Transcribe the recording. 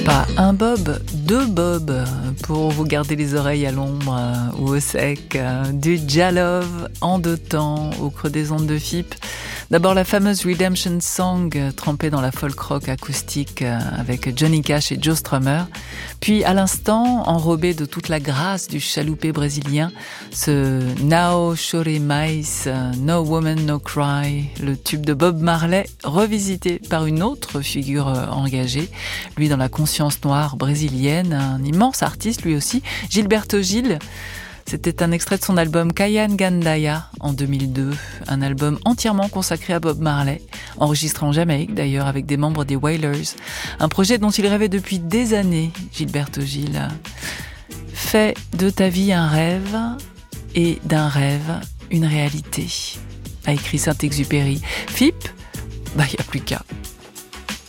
Pas un bob, deux bobs pour vous garder les oreilles à l'ombre ou au sec. Du Jalove en deux temps au creux des ondes de FIP. D'abord la fameuse Redemption Song trempée dans la folk rock acoustique avec Johnny Cash et Joe Strummer. Puis à l'instant, enrobé de toute la grâce du chaloupé brésilien, ce Now Chore Mais, No Woman No Cry, le tube de Bob Marley revisité par une autre figure engagée, lui dans la conscience noire brésilienne, un immense artiste lui aussi, Gilberto Gil. C'était un extrait de son album Kayan Gandaya en 2002, un album entièrement consacré à Bob Marley, enregistré en Jamaïque d'ailleurs avec des membres des Wailers, un projet dont il rêvait depuis des années, Gilberto Gil. Fais de ta vie un rêve et d'un rêve une réalité, a écrit Saint-Exupéry. FIP, il n'y a plus qu'à.